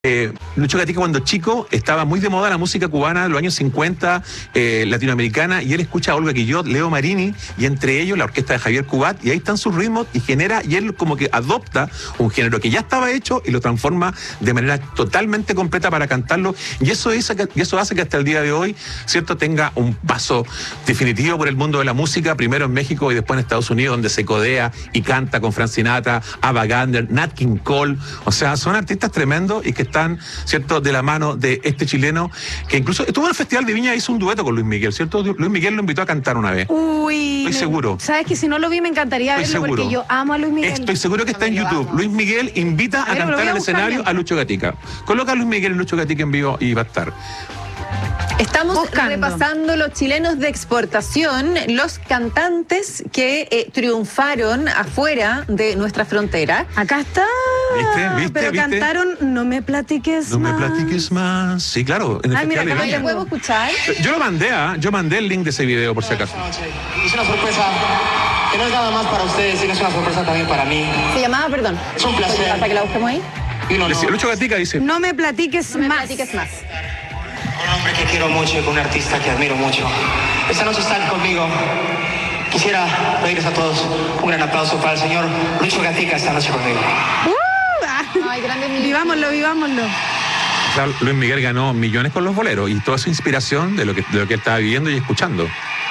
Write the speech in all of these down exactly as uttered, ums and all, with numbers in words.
Eh, Lucho Gatica cuando chico estaba muy de moda la música cubana de los años cincuenta, eh, latinoamericana, y él escucha a Olga Guillot, Leo Marini, y entre ellos la orquesta de Javier Cugat, y ahí están sus ritmos, y genera, y él como que adopta un género que ya estaba hecho y lo transforma de manera totalmente completa para cantarlo, y eso, es, y eso hace que hasta el día de hoy, ¿cierto?, tenga un paso definitivo por el mundo de la música, primero en México y después en Estados Unidos, donde se codea y canta con Frank Sinatra, Ava Gardner, Nat King Cole, o sea, son artistas tremendos y que están, ¿cierto?, de la mano de este chileno que incluso estuvo en el Festival de Viña, hizo un dueto con Luis Miguel, ¿cierto? Luis Miguel lo invitó a cantar una vez. Uy. Estoy seguro. Sabes que si no lo vi me encantaría Estoy verlo seguro. porque yo amo a Luis Miguel. Estoy seguro que está en YouTube. Luis Miguel invita a, a ver, cantar al escenario mientras. a Lucho Gatica. Coloca a Luis Miguel y Lucho Gatica en vivo y va a estar. Estamos Buscando. repasando los chilenos de exportación, los cantantes que eh, triunfaron afuera de nuestra frontera. Acá está. ¿Viste? ¿Viste? Pero ¿Viste? cantaron No me platiques no más. No me platiques más. Sí, claro. En el Ay, mira, ¿No le puedo escuchar? Yo lo mandé, ¿eh? Yo mandé el link de ese video por si acaso. Es una sorpresa que no es nada más para ustedes, sino es una sorpresa también para mí. Se llamaba, perdón. Es un placer. Para que la busquemos ahí. Y un honor. Lucho Gatica dice: No me platiques No me más. platiques más. Un hombre que quiero mucho y con un artista que admiro mucho. Esta noche están conmigo. Quisiera pedirles a todos un gran aplauso para el señor Lucho Gatica esta noche conmigo. Uh, Ay, grande mi... Vivámoslo, vivámoslo. Claro, Luis Miguel ganó millones con los boleros y toda su inspiración de lo que, de lo que él estaba viviendo y escuchando.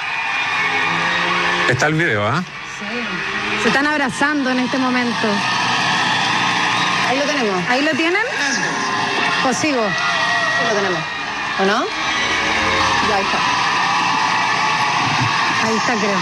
Está el video, ¿ah? ¿eh? Sí. Se están abrazando en este momento. Ahí lo tenemos. ¿Ahí lo tienen? ¿O sigo? Sí lo tenemos. ¿O no? Ya ahí está. Ahí está, creo.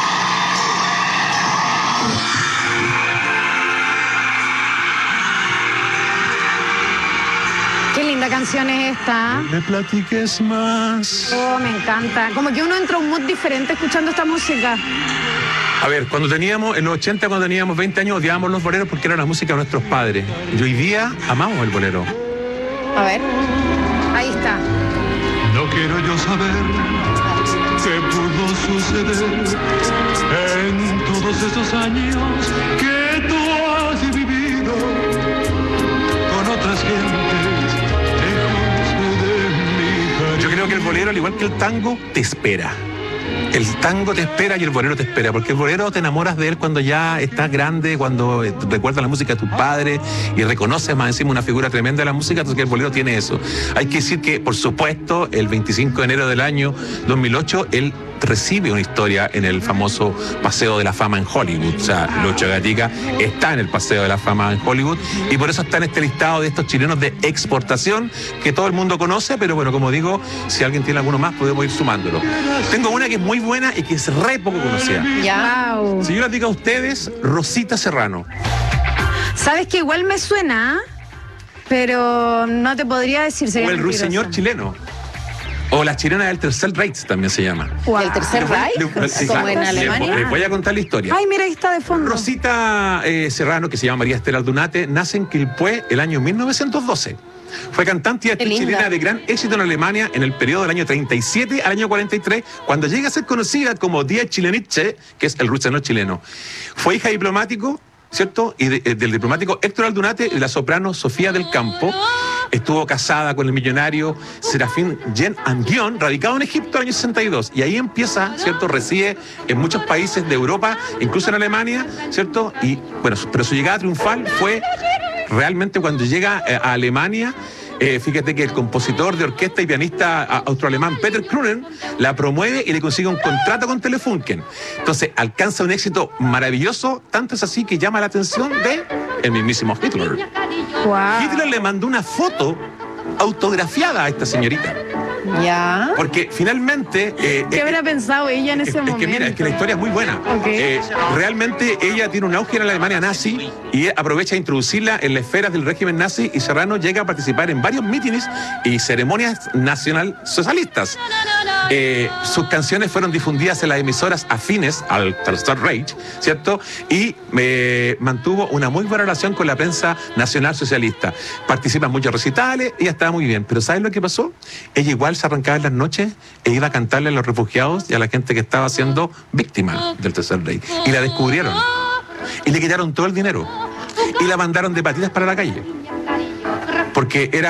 Qué linda canción es esta. No me platiques más. Oh, me encanta. Como que uno entra a un mood diferente escuchando esta música. A ver, cuando teníamos, en los ochenta, cuando teníamos veinte años, odiábamos los boleros porque era la música de nuestros padres. Y hoy día amamos el bolero. A ver. Ahí está. No quiero yo saber qué pudo suceder en todos esos años que tú has vivido con otras gentes lejos de mi cariño. Yo creo que el bolero, al igual que el tango, te espera. El tango te espera y el bolero te espera, porque el bolero te enamoras de él cuando ya estás grande, cuando recuerdas la música de tus padres y reconoces más encima una figura tremenda de la música, entonces que el bolero tiene eso. Hay que decir que, por supuesto, el veinticinco de enero del año dos mil ocho, él recibe una historia en el famoso Paseo de la Fama en Hollywood. O sea, Lucho Gatica está en el Paseo de la Fama en Hollywood y por eso está en este listado de estos chilenos de exportación que todo el mundo conoce, pero bueno, como digo, si alguien tiene alguno más, podemos ir sumándolo. Tengo una que es muy buena y que es re poco conocida. Ya. Wow. Si yo les digo a ustedes, Rosita Serrano. ¿Sabes que igual me suena? Pero no te podría decir. O el ruiseñor chileno. O la chilena del Tercer Reich también se llama. Wow. ¿El Tercer Reich? Le- le- sí, ¿Como en les- Alemania? Les voy a contar la historia. Ay, mira, ahí está de fondo. Rosita eh, Serrano, que se llama María Estela Aldunate, nace en Quilpué el año mil novecientos doce. Fue cantante y actriz Qué linda. chilena de gran éxito en Alemania en el periodo del año treinta y siete al año cuarenta y tres, cuando llega a ser conocida como Die Chileniche, que es el ruiseñor chileno. Fue hija de diplomático, ¿cierto? Y de- eh, del diplomático Héctor Aldunate y la soprano Sofía del Campo. Estuvo casada con el millonario Serafín Yen Anguión, radicado en Egipto en el año sesenta y dos. Y ahí empieza, ¿cierto? Reside en muchos países de Europa, incluso en Alemania, ¿cierto? Y bueno, pero su llegada triunfal fue realmente cuando llega eh, a Alemania. Eh, fíjate que el compositor de orquesta y pianista a- austroalemán Peter Krunen la promueve y le consigue un contrato con Telefunken. Entonces alcanza un éxito maravilloso, tanto es así que llama la atención de el mismísimo Hitler. Wow. Hitler le mandó una foto autografiada a esta señorita, Ya. porque finalmente... eh, ¿Qué eh, habrá pensado ella en es, ese es momento? que mira, es que la historia es muy buena. Ok. Eh, realmente ella tiene un auge en la Alemania nazi y aprovecha de introducirla en las esferas del régimen nazi, y Serrano llega a participar en varios mítines y ceremonias nacional socialistas. Eh, sus canciones fueron difundidas en las emisoras afines al Tercer Reich, ¿cierto? Y eh, mantuvo una muy buena relación con la prensa nacional socialista. Participa en muchos recitales, ella estaba muy bien. Pero ¿sabes lo que pasó? Ella igual se arrancaba en las noches e iba a cantarle a los refugiados y a la gente que estaba siendo víctima del Tercer Reich. Y la descubrieron. Y le quitaron todo el dinero. Y la mandaron de patitas para la calle. porque era